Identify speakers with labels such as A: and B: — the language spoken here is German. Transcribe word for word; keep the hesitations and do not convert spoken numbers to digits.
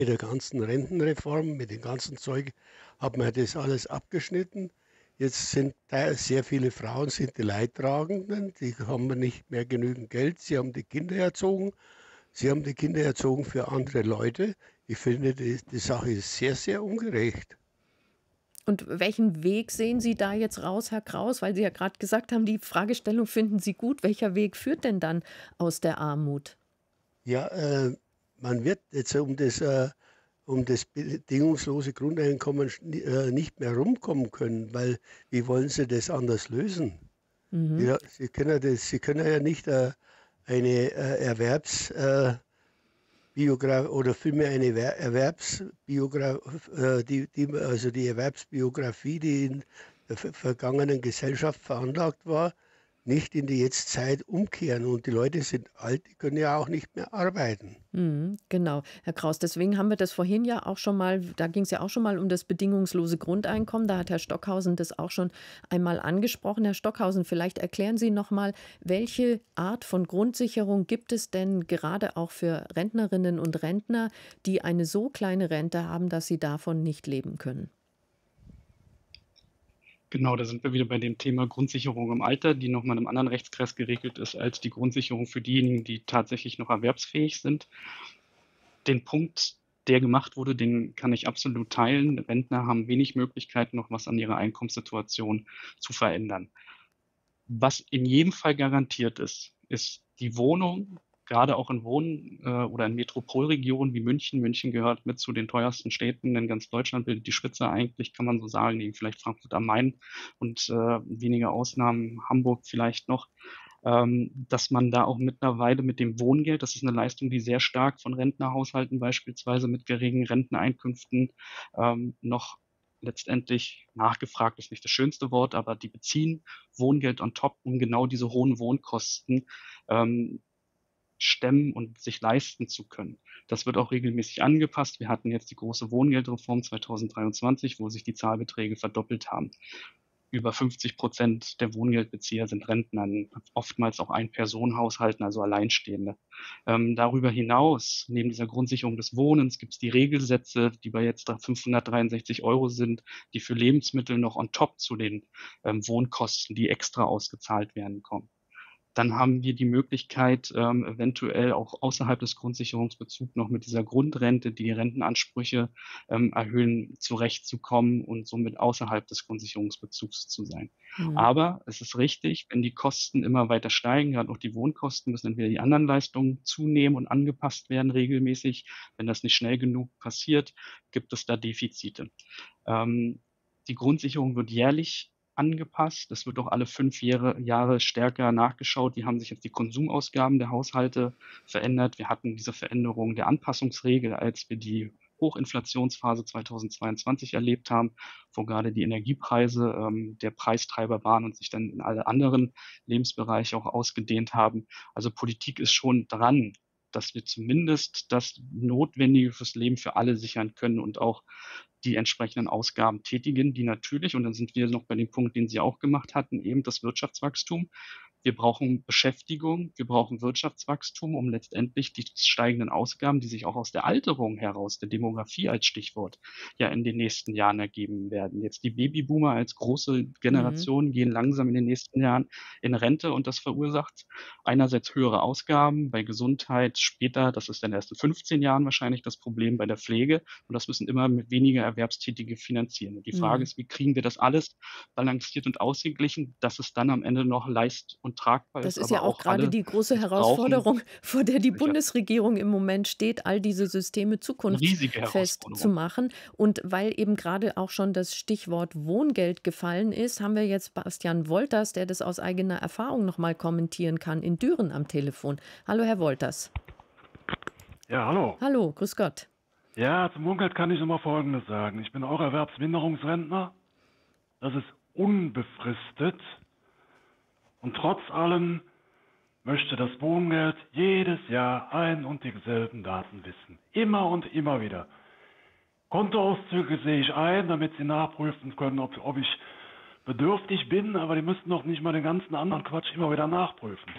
A: Mit der ganzen Rentenreform, mit dem ganzen Zeug hat man das alles abgeschnitten. Jetzt sind da sehr viele Frauen sind die Leidtragenden, die haben nicht mehr genügend Geld. Sie haben die Kinder erzogen. Sie haben die Kinder erzogen für andere Leute. Ich finde, die, die Sache ist sehr, sehr ungerecht.
B: Und welchen Weg sehen Sie da jetzt raus, Herr Kraus? Weil Sie ja gerade gesagt haben, die Fragestellung finden Sie gut. Welcher Weg führt denn dann aus der Armut?
A: Ja, äh, man wird jetzt um das, äh, um das bedingungslose Grundeinkommen sch- äh, nicht mehr rumkommen können, weil wie wollen Sie das anders lösen?
B: Mhm.
A: Ja, Sie können das, Sie können ja nicht äh, eine äh, Erwerbs, äh, Biogra oder vielmehr eine Wer- Erwerbsbiograf, äh, die, die, also die Erwerbsbiografie, die in der ver- vergangenen Gesellschaft veranlagt war, nicht in die Jetztzeit umkehren. Und die Leute sind alt, die können ja auch nicht mehr arbeiten.
B: Mhm, genau, Herr Kraus. Deswegen haben wir das vorhin ja auch schon mal, da ging es ja auch schon mal um das bedingungslose Grundeinkommen. Da hat Herr Stockhausen das auch schon einmal angesprochen. Herr Stockhausen, vielleicht erklären Sie noch mal, welche Art von Grundsicherung gibt es denn gerade auch für Rentnerinnen und Rentner, die eine so kleine Rente haben, dass sie davon nicht leben können?
C: Genau, da sind wir wieder bei dem Thema Grundsicherung im Alter, die noch mal in einem anderen Rechtskreis geregelt ist als die Grundsicherung für diejenigen, die tatsächlich noch erwerbsfähig sind. Den Punkt, der gemacht wurde, den kann ich absolut teilen. Rentner haben wenig Möglichkeiten, noch was an ihrer Einkommenssituation zu verändern. Was in jedem Fall garantiert ist, ist die Wohnung, gerade auch in Wohn- äh, oder in Metropolregionen wie München. München gehört mit zu den teuersten Städten in ganz Deutschland, bildet die Spitze eigentlich, kann man so sagen, neben vielleicht Frankfurt am Main und äh, wenige Ausnahmen Hamburg vielleicht noch, ähm, dass man da auch mittlerweile mit dem Wohngeld, das ist eine Leistung, die sehr stark von Rentnerhaushalten beispielsweise mit geringen Renteneinkünften ähm, noch letztendlich nachgefragt ist nicht das schönste Wort, aber die beziehen Wohngeld on top, um genau diese hohen Wohnkosten ähm, stemmen und sich leisten zu können. Das wird auch regelmäßig angepasst. Wir hatten jetzt die große Wohngeldreform zweitausenddreiundzwanzig, wo sich die Zahlbeträge verdoppelt haben. Über fünfzig Prozent der Wohngeldbezieher sind Rentner, oftmals auch Ein-Personen-Haushalten, also Alleinstehende. Ähm, darüber hinaus, neben dieser Grundsicherung des Wohnens, gibt es die Regelsätze, die bei jetzt fünfhundertdreiundsechzig Euro sind, die für Lebensmittel noch on top zu den ähm, Wohnkosten, die extra ausgezahlt werden, kommen. Dann haben wir die Möglichkeit, ähm, eventuell auch außerhalb des Grundsicherungsbezugs noch mit dieser Grundrente, die die Rentenansprüche ähm, erhöhen, zurechtzukommen und somit außerhalb des Grundsicherungsbezugs zu sein.
B: Mhm.
C: Aber es ist richtig, wenn die Kosten immer weiter steigen, gerade auch die Wohnkosten, müssen entweder die anderen Leistungen zunehmen und angepasst werden regelmäßig. Wenn das nicht schnell genug passiert, gibt es da Defizite. Ähm, die Grundsicherung wird jährlich angepasst. Es wird auch alle fünf Jahre, Jahre stärker nachgeschaut. Wie haben sich jetzt die Konsumausgaben der Haushalte verändert? Wir hatten diese Veränderung der Anpassungsregel, als wir die Hochinflationsphase zweitausendzweiundzwanzig erlebt haben, wo gerade die Energiepreise ähm, der Preistreiber waren und sich dann in alle anderen Lebensbereiche auch ausgedehnt haben. Also Politik ist schon dran, dass wir zumindest das Notwendige fürs Leben für alle sichern können und auch die entsprechenden Ausgaben tätigen, die natürlich, und dann sind wir noch bei dem Punkt, den Sie auch gemacht hatten, eben das Wirtschaftswachstum. Wir brauchen Beschäftigung, wir brauchen Wirtschaftswachstum, um letztendlich die steigenden Ausgaben, die sich auch aus der Alterung heraus, der Demografie als Stichwort, ja in den nächsten Jahren ergeben werden. Jetzt die Babyboomer als große
B: Mhm.
C: Generation gehen langsam in den nächsten Jahren in Rente und das verursacht einerseits höhere Ausgaben bei Gesundheit, später, das ist dann erst in fünfzehn Jahren wahrscheinlich das Problem bei der Pflege und das müssen immer mit weniger Erwerbstätige finanzieren. Und die Frage
B: Mhm.
C: ist, wie kriegen wir das alles balanciert und ausgeglichen, dass es dann am Ende noch leist und tragbar
B: Das
C: ist,
B: ist
C: aber
B: ja auch
C: auch
B: gerade
C: alle,
B: die große
C: die es brauchen,
B: Herausforderung, vor der die
C: sichert.
B: Bundesregierung im Moment steht, all diese Systeme
C: Eine riesige
B: zukunftsfest zu
C: Herausforderung.
B: machen. Und weil eben gerade auch schon das Stichwort Wohngeld gefallen ist, haben wir jetzt Bastian Wolters, der das aus eigener Erfahrung noch mal kommentieren kann, in Düren am Telefon. Hallo, Herr Wolters.
D: Ja, hallo.
B: Hallo, grüß Gott.
D: Ja, zum Wohngeld kann ich immer Folgendes sagen. Ich bin auch Erwerbsminderungsrentner. Das ist unbefristet. Und trotz allem möchte das Wohngeld jedes Jahr ein und dieselben Daten wissen. Immer und immer wieder. Kontoauszüge sehe ich ein, damit Sie nachprüfen können, ob, ob ich bedürftig bin, aber die müssten doch nicht mal den ganzen anderen Quatsch immer wieder nachprüfen.